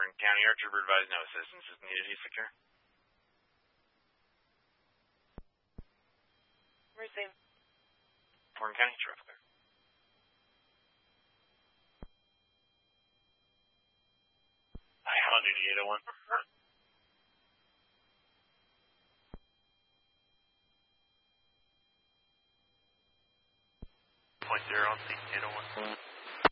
Morgan County, our trooper advised no assistance is needed. He's secure. Receive. Morgan County, traffic clear. Hi, on duty 801. .0 on seat 801.